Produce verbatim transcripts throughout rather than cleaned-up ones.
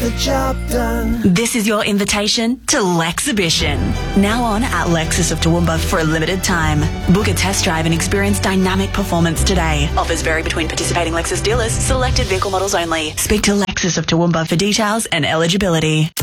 the job done. This is your invitation to Lexhibition. Now on at Lexus of Toowoomba for a limited time. Book a test drive and experience dynamic performance today. Offers vary between participating Lexus dealers. Selected vehicle models only. Speak to Lexus of Toowoomba for details and eligibility.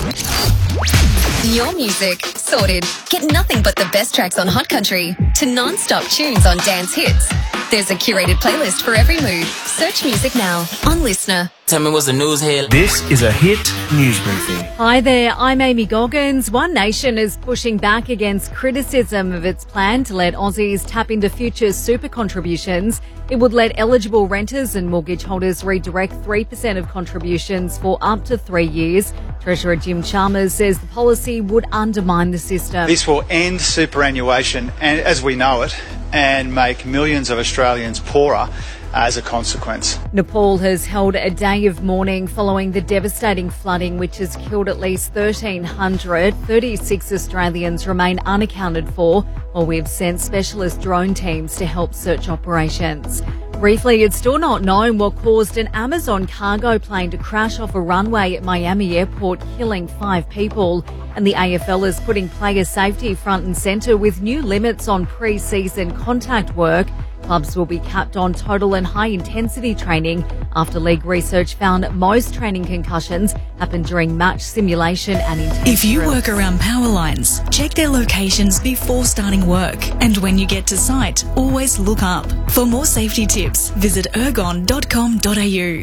Your music sorted. Get nothing but the best tracks on Hot Country to non-stop tunes on dance hits. There's a curated playlist for every mood. Search music now on Listener. Tell me what's the news here. This is a Hit News Briefing. Hi there, I'm Amy Goggins. One Nation is pushing back against criticism of its plan to let Aussies tap into future super contributions. It would let eligible renters and mortgage holders redirect three percent of contributions for up to three years. Treasurer Jim Chalmers says the policy would undermine the system. This will end superannuation and, as we know it, and make millions of Australians poorer as a consequence. Nepal has held a day of mourning following the devastating flooding which has killed at least thirteen hundred. thirty-six Australians remain unaccounted for, while we've sent specialist drone teams to help search operations. Briefly, it's still not known what caused an Amazon cargo plane to crash off a runway at Miami Airport, killing five people. And the A F L is putting player safety front and centre with new limits on pre-season contact work. Clubs will be capped on total and high-intensity training after league research found most training concussions happen during match simulation and intense If you drills. work around power lines, check their locations before starting work. And when you get to site, always look up. For more safety tips, visit ergon dot com dot a u.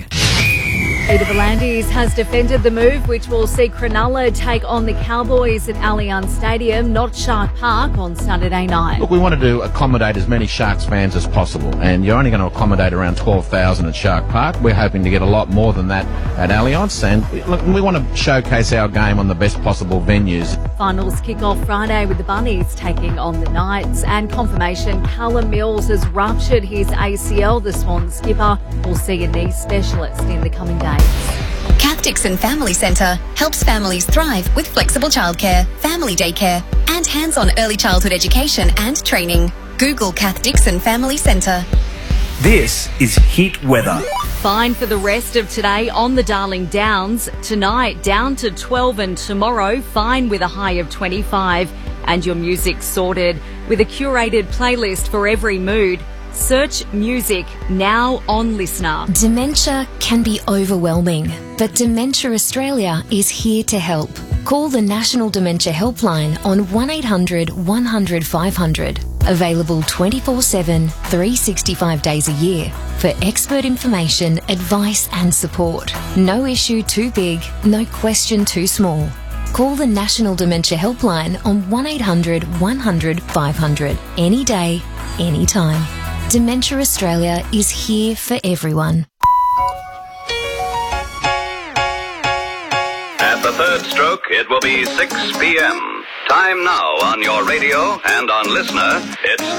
Peter V'landys has defended the move, which will see Cronulla take on the Cowboys at Allianz Stadium, not Shark Park, on Saturday night. Look, we wanted to accommodate as many Sharks fans as possible, and you're only going to accommodate around twelve thousand at Shark Park. We're hoping to get a lot more than that at Allianz, and look, we want to showcase our game on the best possible venues. Finals kick off Friday with the Bunnies taking on the Knights, and confirmation Callum Mills has ruptured his A C L. The Swan skipper will see a knee specialist in the coming days. Kath Dixon Family Centre helps families thrive with flexible childcare, family daycare, and hands-on early childhood education and training. Google Kath Dixon Family Centre. This is Hit Weather. Fine for the rest of today on the Darling Downs. Tonight down to twelve, and tomorrow fine with a high of twenty-five. And your music sorted with a curated playlist for every mood. Search music now on Listener. Dementia can be overwhelming, but Dementia Australia is here to help. Call the National Dementia Helpline on one eight hundred one hundred five hundred. Available twenty-four seven, three hundred sixty-five days a year for expert information, advice and support. No issue too big, no question too small. Call the National Dementia Helpline on one eight hundred one hundred five hundred. Any day, anytime. Dementia Australia is here for everyone. At the third stroke, it will be six p.m. Time now on your radio and on Listener. It's